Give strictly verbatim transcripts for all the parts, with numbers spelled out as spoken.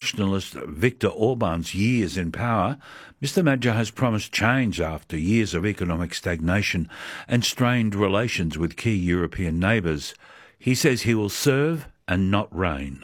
nationalist Viktor Orban's years in power, Mister Magyar has promised change after years of economic stagnation and strained relations with key European neighbours. He says he will serve and not reign.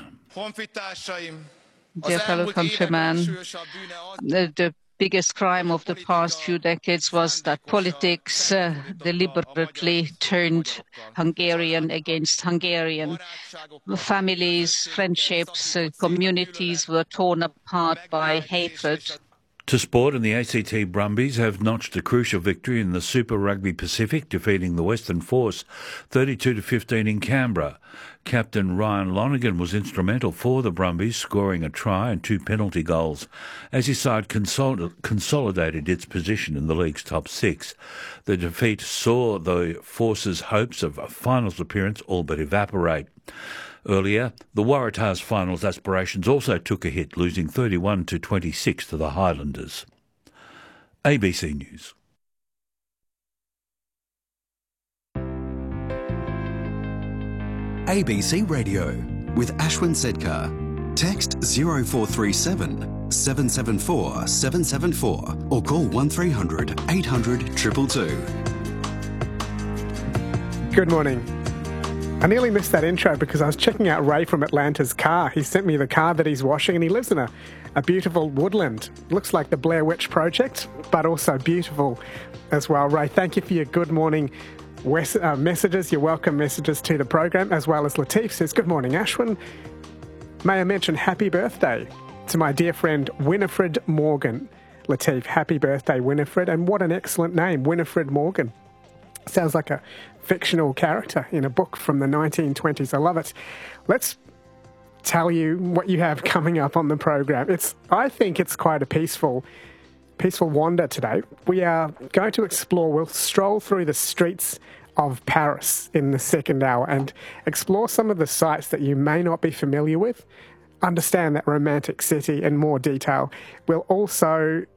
Dear fellow countrymen, the, the biggest crime of the past few decades was that politics uh, deliberately turned Hungarian against Hungarian. Families, friendships, uh, communities were torn apart by hatred. To sport, and the A C T Brumbies have notched a crucial victory in the Super Rugby Pacific, defeating the Western Force thirty-two to fifteen in Canberra. Captain Ryan Lonergan was instrumental for the Brumbies, scoring a try and two penalty goals as his side consol- consolidated its position in the league's top six. The defeat saw the Force's hopes of a finals appearance all but evaporate. Earlier, the Waratahs' finals aspirations also took a hit, losing thirty-one to twenty-six to the Highlanders. A B C News. A B C Radio with Ashwin Sedkar. Text zero four three seven, seven seven four, seven seven four or call one three hundred, eight hundred, two two two. Good morning. I nearly missed that intro because I was checking out Ray from Atlanta's car. He sent me the car that he's washing, and he lives in a, a beautiful woodland. Looks like the Blair Witch Project, but also beautiful as well. Ray, thank you for your good morning wes- uh, messages, your welcome messages to the program, as well as Latif says, good morning, Ashwin. May I mention happy birthday to my dear friend Winifred Morgan. Latif, happy birthday, Winifred, and what an excellent name, Winifred Morgan. Sounds like a fictional character in a book from the nineteen twenties. I love it. Let's tell you what you have coming up on the program. It's, I think it's quite a peaceful, peaceful wander today. We are going to explore, we'll stroll through the streets of Paris in the second hour and explore some of the sites that you may not be familiar with, understand that romantic city in more detail. We'll also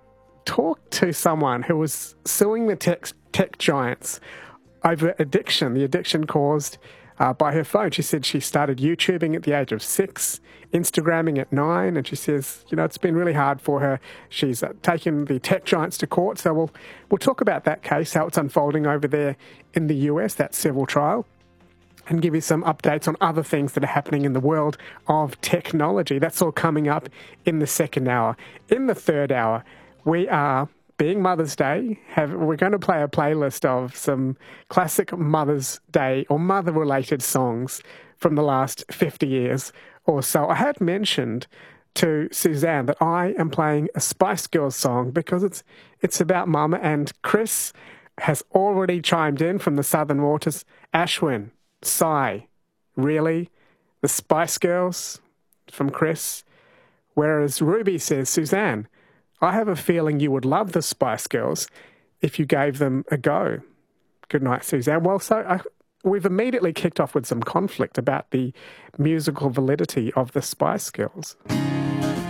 talk to someone who was suing the tech, tech giants over addiction, the addiction caused uh, by her phone. She said she started YouTubing at the age of six, Instagramming at nine, and she says, you know, it's been really hard for her. She's uh, taken the tech giants to court, so we'll, we'll talk about that case, how it's unfolding over there in the U S, that civil trial, and give you some updates on other things that are happening in the world of technology. That's all coming up in the second hour. In the third hour, we are, being Mother's Day, have, we're going to play a playlist of some classic Mother's Day or mother-related songs from the last fifty years or so. I had mentioned to Suzanne that I am playing a Spice Girls song because it's it's about Mama, and Chris has already chimed in from the Southern Waters. Ashwin, sigh, really? The Spice Girls from Chris? Whereas Ruby says, Suzanne, I have a feeling you would love the Spice Girls if you gave them a go. Good night, Suzanne. Well, so I, we've immediately kicked off with some conflict about the musical validity of the Spice Girls.